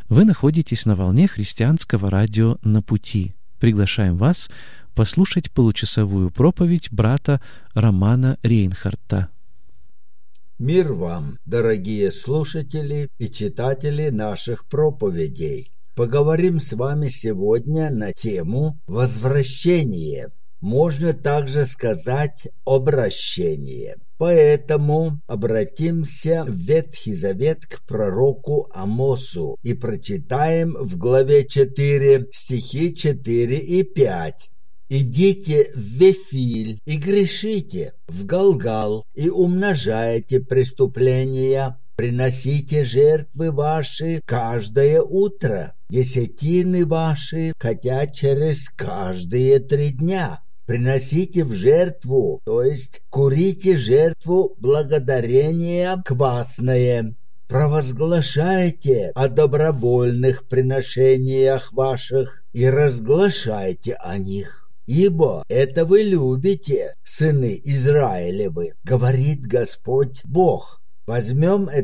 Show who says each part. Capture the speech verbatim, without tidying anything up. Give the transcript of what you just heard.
Speaker 1: Вы находитесь на волне христианского радио «На пути». Приглашаем вас послушать получасовую проповедь брата Романа Рейнхарта.
Speaker 2: Мир вам, дорогие слушатели и читатели наших проповедей. Поговорим с вами сегодня на тему «Возвращение». Можно также сказать «обращение». Поэтому обратимся в Ветхий Завет к пророку Амосу и прочитаем в главе четыре стихи четыре и пять. «Идите в Вифиль и грешите, в Галгал и умножайте преступления, приносите жертвы ваши каждое утро, десятины ваши, хотя через каждые три дня». Приносите в жертву, то есть курите жертву благодарения квасное. Провозглашайте о добровольных приношениях ваших и разглашайте о них. Ибо это вы любите, сыны Израилевы, говорит Господь Бог. Возьмем